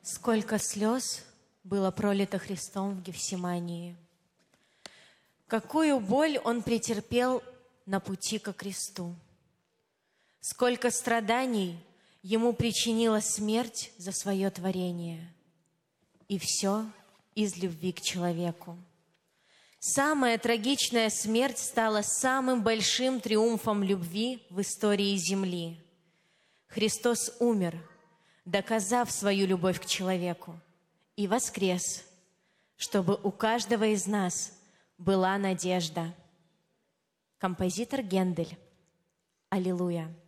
Сколько слез было пролито Христом в Гефсимании. Какую боль Он претерпел на пути ко кресту. Сколько страданий Ему причинила смерть за свое творение. И все из любви к человеку. Самая трагичная смерть стала самым большим триумфом любви в истории Земли. Христос умер, доказав свою любовь к человеку, и воскрес, чтобы у каждого из нас была надежда. Композитор Гендель. Аллилуйя.